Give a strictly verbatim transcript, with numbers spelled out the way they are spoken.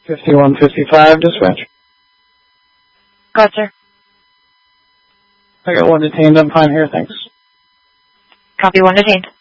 fifty-one fifty-five, dispatch. Go ahead, sir. I got one detained. I'm fine here, thanks. Copy, one detained.